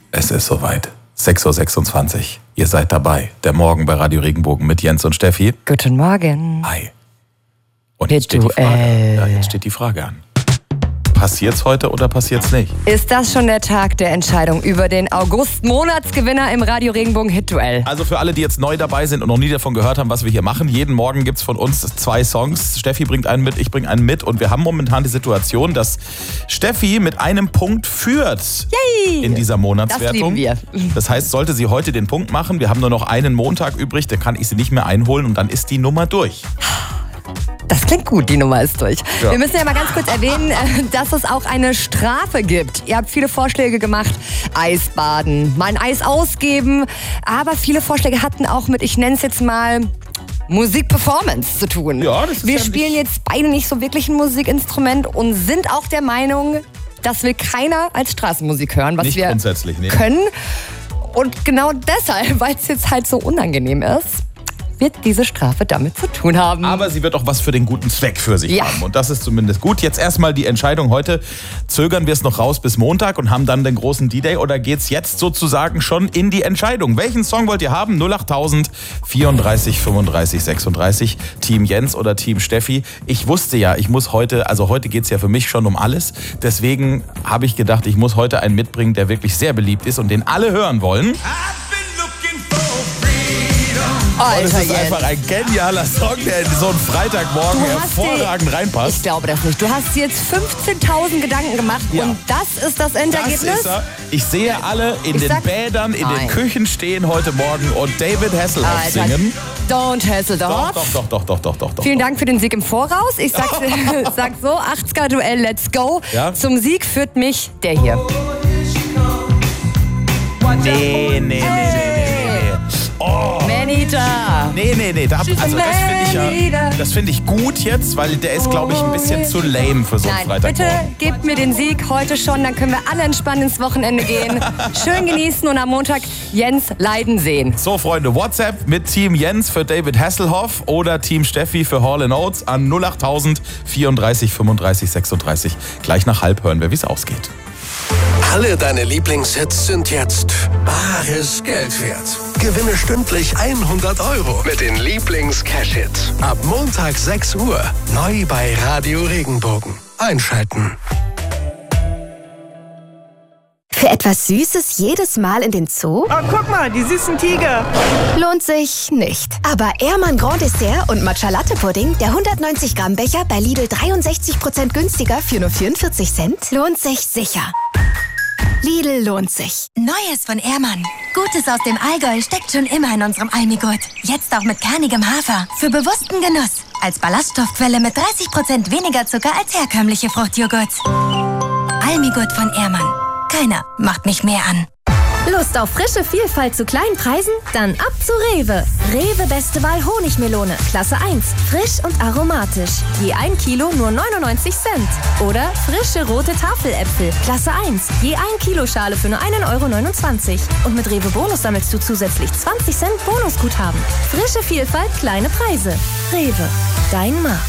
Es ist soweit. 6.26 Uhr. Ihr seid dabei. Der Morgen bei Radio Regenbogen mit Jens und Steffi. Guten Morgen. Hi. Und jetzt steht die Frage. Ja, jetzt steht die Frage an. Passiert's heute oder passiert's nicht? Ist das schon der Tag der Entscheidung über den August-Monatsgewinner im Radio Regenbogen Hit-Duell? Also für alle, die jetzt neu dabei sind und noch nie davon gehört haben, was wir hier machen. Jeden Morgen gibt's von uns 2 Songs. Steffi bringt einen mit, ich bringe einen mit. Und wir haben momentan die Situation, dass Steffi mit einem Punkt führt. Yay! In dieser Monatswertung. Das lieben wir. Das heißt, sollte sie heute den Punkt machen, wir haben nur noch einen Montag übrig, dann kann ich sie nicht mehr einholen und dann ist die Nummer durch. Das klingt gut, die Nummer ist durch. Ja. Wir müssen ja mal ganz kurz erwähnen, dass es auch eine Strafe gibt. Ihr habt viele Vorschläge gemacht. Eisbaden, mal ein Eis ausgeben. Aber viele Vorschläge hatten auch mit, ich nenne es jetzt mal, Musikperformance zu tun. Ja, das ist Wir ja spielen jetzt beide nicht so wirklich ein Musikinstrument und sind auch der Meinung, das will keiner als Straßenmusik hören, was Nicht wir grundsätzlich, nee. können. Und genau deshalb, weil es jetzt halt so unangenehm ist, wird diese Strafe damit zu tun haben. Aber sie wird auch was für den guten Zweck für sich Ja. haben. Und das ist zumindest gut. Jetzt erstmal die Entscheidung. Heute zögern wir es noch raus bis Montag und haben dann den großen D-Day. Oder geht's jetzt sozusagen schon in die Entscheidung? Welchen Song wollt ihr haben? 08000 34 35 36. Team Jens oder Team Steffi. Ich wusste ja, ich muss heute geht's ja für mich schon um alles. Deswegen habe ich gedacht, ich muss heute einen mitbringen, der wirklich sehr beliebt ist und den alle hören wollen. Alter, Und es ist Jens. einfach ein genialer Song, der in so einen Freitagmorgen hervorragend reinpasst. Ich glaube das nicht. Du hast jetzt 15.000 Gedanken gemacht Ja. und das ist das Endergebnis? Das ist er. Ich sehe alle in den Bädern, in den nein. Küchen stehen heute Morgen und David Hasselhoff Alter, singen. Don't Hasselhoff. Doch. Vielen Dank für den Sieg im Voraus. Ich sag so, 80er-Duell, let's go. Ja? Zum Sieg führt mich der hier. Nee. Oh. Manita. Nee. Das finde ich gut jetzt, weil der ist, glaube ich, ein bisschen zu lame für so einen Nein, bitte Freitagmorgen. gebt mir den Sieg heute schon, dann können wir alle entspannt ins Wochenende gehen. Schön genießen und am Montag Jens leiden sehen. So, Freunde, WhatsApp mit Team Jens für David Hasselhoff oder Team Steffi für Hall & Oates an 08000 34 35 36. Gleich nach halb hören wir, wie es ausgeht. Alle deine Lieblingshits sind jetzt bares Geld wert. Gewinne stündlich 100 € mit den Lieblings-Cash-Hits. Ab Montag 6 Uhr. Neu bei Radio Regenbogen. Einschalten. Für etwas Süßes jedes Mal in den Zoo? Oh, guck mal, die süßen Tiger. Lohnt sich nicht. Aber Ehrmann Grand Dessert und Matcha Latte Pudding, der 190 Gramm Becher bei Lidl 63% günstiger für nur 44 Cent, lohnt sich sicher. Lidl lohnt sich. Neues von Ehrmann. Gutes aus dem Allgäu steckt schon immer in unserem Almigurt. Jetzt auch mit kernigem Hafer. Für bewussten Genuss. Als Ballaststoffquelle mit 30% weniger Zucker als herkömmliche Fruchtjoghurt. Almigurt von Ehrmann. Keiner macht mich mehr an. Lust auf frische Vielfalt zu kleinen Preisen? Dann ab zu Rewe. Rewe Beste Wahl Honigmelone, Klasse 1. Frisch und aromatisch. Je 1 Kilo nur 99 Cent. Oder frische rote Tafeläpfel, Klasse 1. Je 1 Kilo Schale für nur 1,29 €. Und mit Rewe Bonus sammelst du zusätzlich 20 Cent Bonusguthaben. Frische Vielfalt, kleine Preise. Rewe, dein Markt.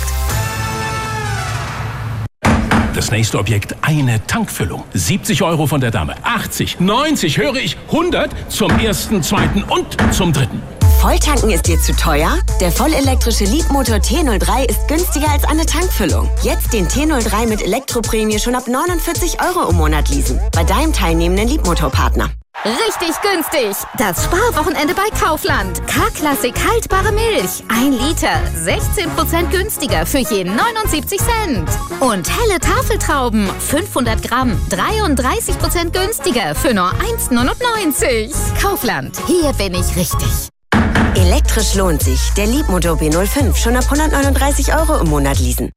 Das nächste Objekt, eine Tankfüllung. 70 € von der Dame. 80, 90, höre ich, 100 zum ersten, zweiten und zum dritten. Volltanken ist dir zu teuer? Der vollelektrische Leapmotor T03 ist günstiger als eine Tankfüllung. Jetzt den T03 mit Elektroprämie schon ab 49 € im Monat leasen. Bei deinem teilnehmenden Leapmotor-Partner. Richtig günstig. Das Sparwochenende bei Kaufland. K-Klassik haltbare Milch. 1 Liter. 16% günstiger für je 79 Cent. Und helle Tafeltrauben. 500 Gramm. 33% günstiger für nur 1,99 €. Kaufland. Hier bin ich richtig. Elektrisch lohnt sich. Der Leapmotor B05 schon ab 139 € im Monat leasen.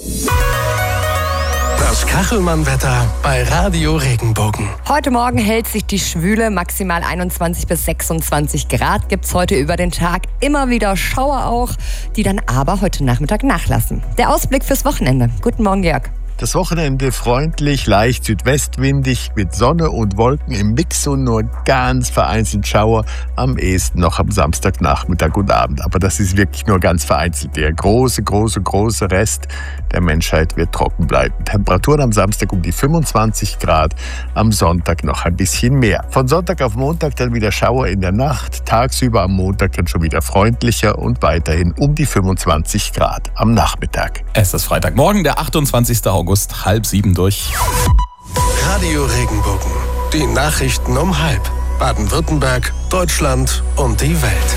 Das Kachelmann-Wetter bei Radio Regenbogen. Heute Morgen hält sich die Schwüle, maximal 21 bis 26 Grad gibt's heute über den Tag. Immer wieder Schauer auch, die dann aber heute Nachmittag nachlassen. Der Ausblick fürs Wochenende. Guten Morgen, Jörg. Das Wochenende freundlich, leicht südwestwindig mit Sonne und Wolken im Mix und nur ganz vereinzelt Schauer. Am ehesten noch am Samstagnachmittag und Abend. Aber das ist wirklich nur ganz vereinzelt. Der große Rest der Menschheit wird trocken bleiben. Temperaturen am Samstag um die 25 Grad, am Sonntag noch ein bisschen mehr. Von Sonntag auf Montag dann wieder Schauer in der Nacht. Tagsüber am Montag dann schon wieder freundlicher und weiterhin um die 25 Grad am Nachmittag. Es ist Freitagmorgen, der 28. August, 6:30 durch. Radio Regenbogen. Die Nachrichten um 6. Baden-Württemberg, Deutschland und die Welt.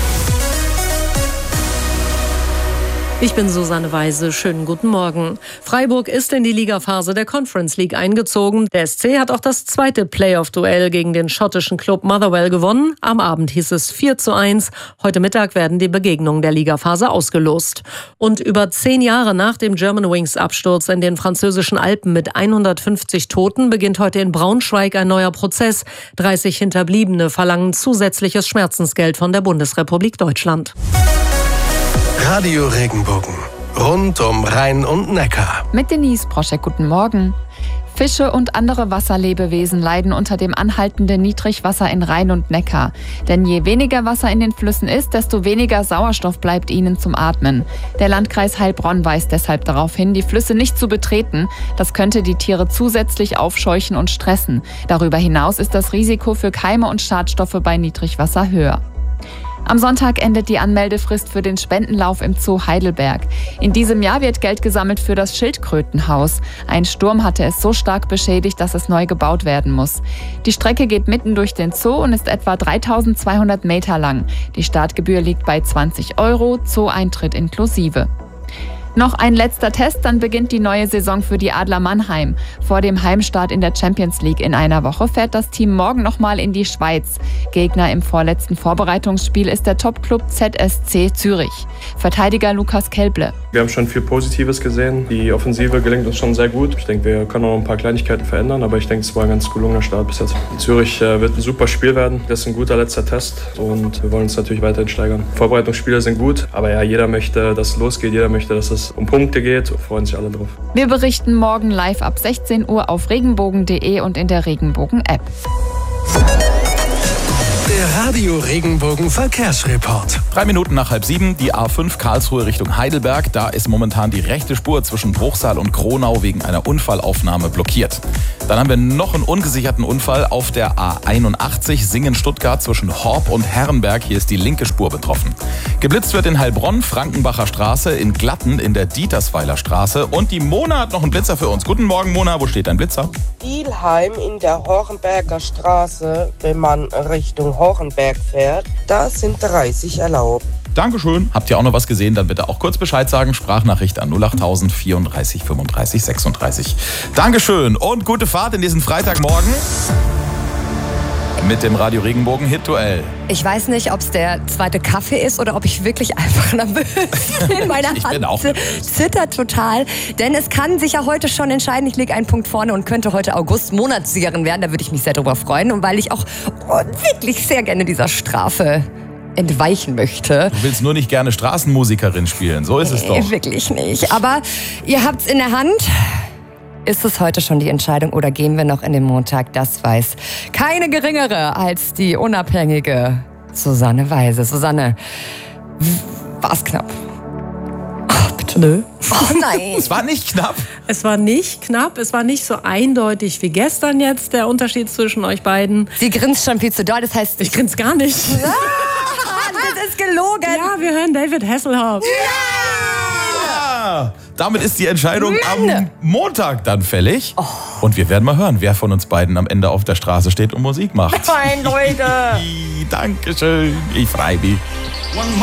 Ich bin Susanne Weise. Schönen guten Morgen. Freiburg ist in die Ligaphase der Conference League eingezogen. Der SC hat auch das zweite Playoff-Duell gegen den schottischen Club Motherwell gewonnen. Am Abend hieß es 4:1. Heute Mittag werden die Begegnungen der Ligaphase ausgelost. Und über 10 Jahre nach dem Germanwings-Absturz in den französischen Alpen mit 150 Toten beginnt heute in Braunschweig ein neuer Prozess. 30 Hinterbliebene verlangen zusätzliches Schmerzensgeld von der Bundesrepublik Deutschland. Radio Regenbogen. Rund um Rhein und Neckar. Mit Denise Proschek, guten Morgen. Fische und andere Wasserlebewesen leiden unter dem anhaltenden Niedrigwasser in Rhein und Neckar. Denn je weniger Wasser in den Flüssen ist, desto weniger Sauerstoff bleibt ihnen zum Atmen. Der Landkreis Heilbronn weist deshalb darauf hin, die Flüsse nicht zu betreten. Das könnte die Tiere zusätzlich aufscheuchen und stressen. Darüber hinaus ist das Risiko für Keime und Schadstoffe bei Niedrigwasser höher. Am Sonntag endet die Anmeldefrist für den Spendenlauf im Zoo Heidelberg. In diesem Jahr wird Geld gesammelt für das Schildkrötenhaus. Ein Sturm hatte es so stark beschädigt, dass es neu gebaut werden muss. Die Strecke geht mitten durch den Zoo und ist etwa 3200 Meter lang. Die Startgebühr liegt bei 20 €, Zoo-Eintritt inklusive. Noch ein letzter Test, dann beginnt die neue Saison für die Adler Mannheim. Vor dem Heimstart in der Champions League in einer Woche fährt das Team morgen nochmal in die Schweiz. Gegner im vorletzten Vorbereitungsspiel ist der Top-Club ZSC Zürich. Verteidiger Lukas Kelble. Wir haben schon viel Positives gesehen. Die Offensive gelingt uns schon sehr gut. Ich denke, wir können noch ein paar Kleinigkeiten verändern, aber ich denke, es war ein ganz gelungener Start bis jetzt. Zürich wird ein super Spiel werden. Das ist ein guter letzter Test und wir wollen uns natürlich weiterhin steigern. Vorbereitungsspiele sind gut, aber ja, jeder möchte, dass es losgeht. Jeder möchte, dass es um Punkte geht. Freuen sich alle drauf. Wir berichten morgen live ab 16 Uhr auf regenbogen.de und in der Regenbogen-App. Der Radio Regenbogen Verkehrsreport. 3 Minuten nach 6:30, die A5 Karlsruhe Richtung Heidelberg. Da ist momentan die rechte Spur zwischen Bruchsal und Kronau wegen einer Unfallaufnahme blockiert. Dann haben wir noch einen ungesicherten Unfall auf der A81 Singen-Stuttgart zwischen Horb und Herrenberg. Hier ist die linke Spur betroffen. Geblitzt wird in Heilbronn, Frankenbacher Straße, in Glatten, in der Dietersweiler Straße. Und die Mona hat noch einen Blitzer für uns. Guten Morgen, Mona. Wo steht dein Blitzer? Dielheim in der Hornberger Straße, wenn man Richtung Hornberg fährt. Da sind 30 erlaubt. Dankeschön. Habt ihr auch noch was gesehen, dann bitte auch kurz Bescheid sagen. Sprachnachricht an 08000 34 35 36. Dankeschön und gute Fahrt in diesen Freitagmorgen mit dem Radio Regenbogen Hit-Duell. Ich weiß nicht, ob es der zweite Kaffee ist oder ob ich wirklich einfach nervös bin. Meine Hand zittert total. Denn es kann sich ja heute schon entscheiden. Ich lege einen Punkt vorne und könnte heute August-Monatssiegerin werden. Da würde ich mich sehr drüber freuen. Und weil ich auch wirklich sehr gerne dieser Strafe entweichen möchte. Du willst nur nicht gerne Straßenmusikerin spielen, so ist es doch. Wirklich nicht. Aber ihr habt's in der Hand. Ist es heute schon die Entscheidung oder gehen wir noch in den Montag? Das weiß keine geringere als die unabhängige Susanne Weise. Susanne, war's knapp? Ach, bitte. Nö. Oh nein. Es war nicht knapp. Es war nicht knapp. Es war nicht so eindeutig wie gestern jetzt der Unterschied zwischen euch beiden. Sie grinst schon viel zu doll, das heißt... Ich grinse gar nicht. Das ist gelogen. Ja, wir hören David Hasselhoff. Ja! Damit ist die Entscheidung am Montag dann fällig. Oh. Und wir werden mal hören, wer von uns beiden am Ende auf der Straße steht und Musik macht. Nein, Leute. Dankeschön. Ich freue mich.